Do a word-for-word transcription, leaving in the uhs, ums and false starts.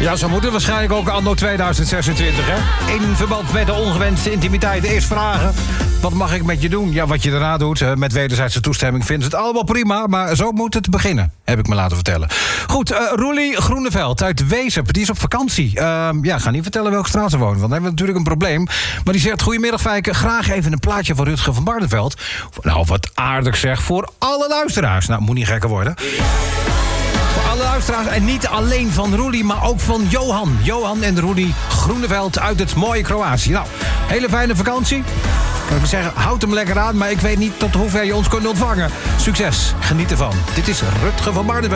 Ja, zo moet het waarschijnlijk ook anno tweeduizend zesentwintig, hè? In verband met de ongewenste intimiteit. Eerst vragen, wat mag ik met je doen? Ja, wat je daarna doet, met wederzijdse toestemming vinden ze het allemaal prima. Maar zo moet het beginnen, heb ik me laten vertellen. Goed, uh, Roelie Groeneveld uit Wezep, die is op vakantie. Uh, ja, ga niet vertellen welke straat ze woont, want dan hebben we natuurlijk een probleem. Maar die zegt, goedemiddag Fijke, graag even een plaatje van Rutger van Barneveld. Nou, wat aardig zeg, voor alle luisteraars. Nou, moet niet gekker worden. Voor alle luisteraars en niet alleen van Roelie, maar ook van Johan. Johan en Roelie Groeneveld uit het mooie Kroatië. Nou, hele fijne vakantie. Kan ik zeggen, houd hem lekker aan, maar ik weet niet tot hoever je ons kunt ontvangen. Succes, geniet ervan. Dit is Rutger van Barneveld.